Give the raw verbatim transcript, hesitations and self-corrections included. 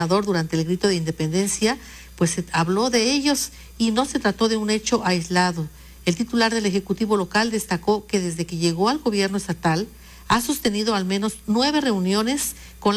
durante el grito de independencia, pues se habló de ellos y no se trató de un hecho aislado. El titular del Ejecutivo local destacó que desde que llegó al gobierno estatal ha sostenido al menos nueve reuniones con